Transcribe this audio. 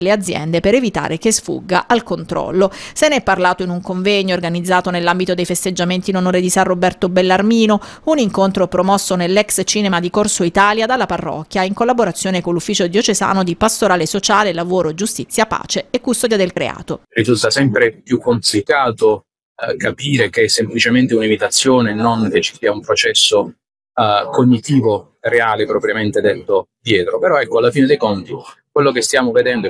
le aziende per evitare che sfugga al controllo. Se ne è parlato in un convegno organizzato nell'ambito dei festeggiamenti in onore di San Roberto Bellarmino, un incontro promosso nell'ex cinema di Corso Italia dalla parrocchia in collaborazione con l'Ufficio Diocesano di Pastorale Sociale, Lavoro, Giustizia, Pace e Custodia del Creato. Risulta sempre più complicato capire che è semplicemente un'imitazione, non che ci sia un processo cognitivo reale propriamente detto dietro, però ecco, alla fine dei conti quello che stiamo vedendo